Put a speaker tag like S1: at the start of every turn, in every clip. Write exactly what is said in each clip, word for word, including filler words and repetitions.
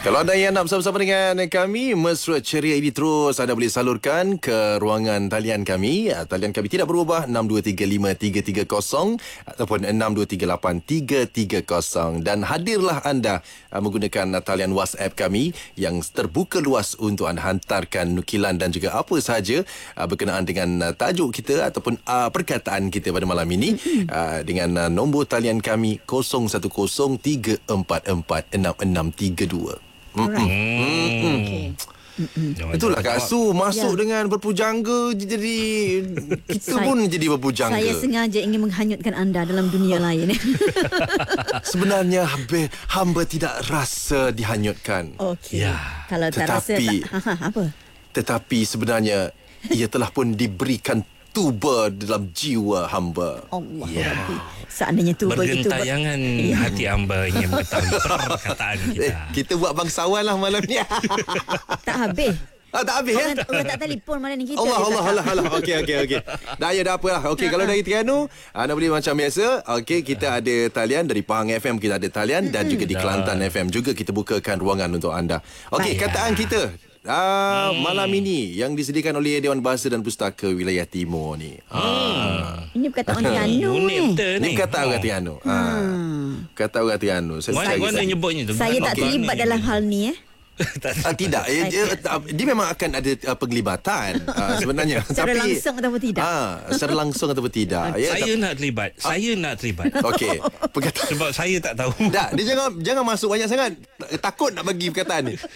S1: Kalau anda yang nak bersama-sama dengan kami, mesra ceria ini terus anda boleh salurkan ke ruangan talian kami. Talian kami tidak berubah, enam dua tiga lima tiga tiga kosong ataupun enam dua tiga lapan tiga tiga kosong. Dan hadirlah anda menggunakan talian WhatsApp kami yang terbuka luas untuk anda hantarkan nukilan dan juga apa sahaja berkenaan dengan tajuk kita ataupun perkataan kita pada malam ini dengan nombor talian kami kosong satu kosong tiga empat empat enam enam tiga dua.
S2: Alright.
S1: Hmm.
S2: Okay.
S1: Itulah Kak Su masuk ya. Dengan berpujangga, jadi kita saya, pun jadi berpujangga.
S2: Saya sengaja ingin menghanyutkan anda dalam dunia lain.
S1: Sebenarnya hamba tidak rasa dihanyutkan.
S2: Okey. Ya. Kalau tak
S1: tetapi,
S2: rasa tak, ha, apa?
S1: Tetapi sebenarnya ia telah pun diberikan tuba dalam jiwa hamba.
S2: Allah.
S3: Ya.
S2: Seandainya tuba itu
S3: bergentayangan ya. Hati hamba ingin mengetahui perkataan kita.
S1: Eh, kita buat bangsawan lah malam ni.
S2: Tak habis.
S1: Ah, tak habis
S2: orang,
S1: ya?
S2: orang tak telefon malam ni kita.
S1: Allah, Allah, Allah, Allah. Okey, okey, okey. Dah ya, dah apalah. Okey, kalau dari Terengganu, anda boleh macam biasa. Okey, kita ada talian dari Pahang F M, kita ada talian dan juga di Kelantan F M juga kita bukakan ruangan untuk anda. Okey, kataan kita. Ah, hmm. malam ini yang disediakan oleh Dewan Bahasa dan Pustaka Wilayah Timur ni.
S3: Hmm.
S1: Ah.
S2: Ini perkataan orang Terengganu ni.
S1: Ini kata orang Terengganu.
S2: Hmm.
S1: Ah. Kata orang Terengganu.
S3: Mana mana nyebutnya tu?
S2: Saya tak terlibat dalam hal ni eh.
S1: Ah, tidak, dia, dia, dia memang akan ada uh, penglibatan uh, sebenarnya.
S2: Secara
S1: Tapi,
S2: langsung ataupun tidak?
S1: Ah, secara langsung ataupun tidak.
S3: Ya, saya tak, nak terlibat. Ah. Saya nak terlibat.
S1: Okey. Perkataan
S3: sebab saya tak tahu.
S1: Tak, dia jangan jangan masuk banyak sangat. Takut nak bagi perkataan ni.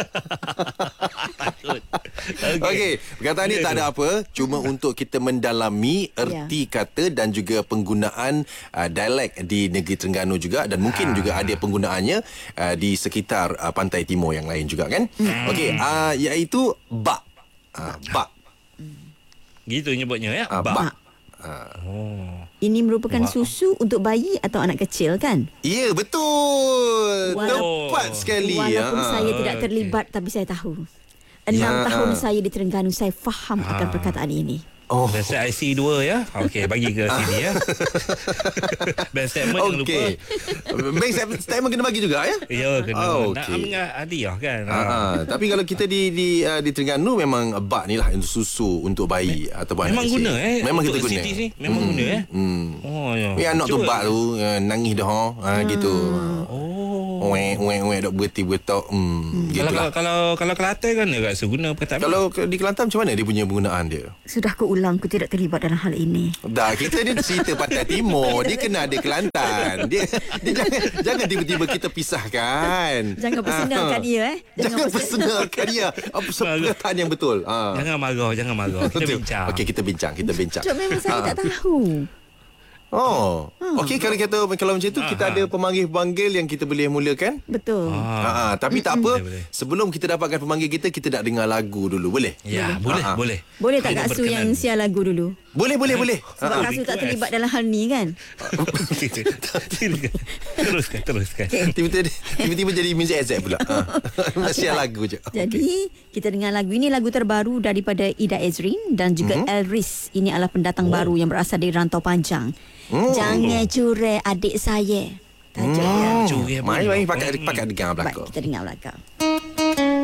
S3: Takut.
S1: Okey, okay, perkataan ni tak ada apa, cuma untuk kita mendalami erti yeah. kata dan juga penggunaan uh, dialek di negeri Terengganu juga, dan mungkin ah. juga ada penggunaannya uh, di sekitar uh, pantai timur yang lain juga kan. Hmm. Okey, uh, iaitu bak. Uh, bak.
S3: Gitu nyebutnya ya.
S1: Uh,
S3: bak.
S1: bak. Uh.
S3: Oh.
S2: Ini merupakan bak. Susu untuk bayi atau anak kecil kan?
S1: Ya, yeah, betul.
S2: Walau,
S1: tepat sekali.
S2: Walaupun
S1: uh.
S2: saya tidak terlibat okay. tapi saya tahu. Enam ya, tahun uh. saya di Terengganu, saya faham uh. akan perkataan ini.
S3: Oh. Best I C dua ya. Okey, bagi ke sini ya. Best statement jangan lupa.
S1: Best statement kena bagi juga ya?
S3: Ya, kena.
S1: Oh,
S3: nak
S1: okay.
S3: mengat hadiah kan.
S1: Ha, ha. Tapi kalau kita di di uh, di Terengganu memang bak ni lah untuk susu untuk bayi Me- atau anak
S3: memang
S1: kecil.
S3: Guna eh.
S1: Memang
S3: untuk
S1: kita guna.
S3: Ni, memang hmm. guna eh.
S1: Hmm.
S3: Oh ya.
S1: Ya anak tu bak tu uh, nangis dah ha hmm. gitu.
S3: Oh.
S1: Wek wek wek dok berti bertok. Hmm.
S3: hmm. Kalau kalau kalau Kelantan kan dia rasa guna perkataan.
S1: Kalau di Kelantan macam mana dia punya penggunaan dia?
S2: Sudah ku ulang, ku tidak terlibat dalam hal ini.
S1: Dah, kita ni cerita Pantai Timur. Dia kena ada Kelantan. Dia, dia jangan jangan tiba-tiba kita pisahkan.
S2: Jangan personalkan dia eh.
S1: Jangan, jangan personalkan dia. Apa perkataan yang betul. Ha.
S3: Jangan marah, jangan marah. Kita bincang.
S1: Okey, kita bincang, kita bincang.
S2: Cuk, memang saya ha. tak tahu.
S1: Oh, ha. Okey, kalau kita kalau macam itu ha. kita ada pemanggil-pemanggil yang kita boleh mulakan.
S2: Betul.
S1: Ha. Ha. Tapi tak apa. Boleh, boleh. Sebelum kita dapatkan pemanggil kita, kita nak dengar lagu dulu, boleh?
S3: Ya, boleh,
S1: ha.
S3: boleh.
S2: Boleh tak Kak Su yang siar lagu dulu?
S1: Boleh, boleh, boleh.
S2: Sebab Kak Su tak terlibat dalam hal ni kan?
S3: Teruskan, teruskan.
S1: Tiba-tiba, tiba-tiba jadi music exact pula. Ha. Okay, siar lagu je.
S2: Jadi, okay. kita dengar lagu ini, lagu terbaru daripada Ida Ezrin dan juga mm-hmm. Elris. Ini adalah pendatang oh. baru yang berasal dari Rantau Panjang. Mm. Jangan curi adik saya. Tajuk dia.
S1: Mm. Mari, mari pakai, pakai dengar belakang.
S2: Baik, kita dengar belakang.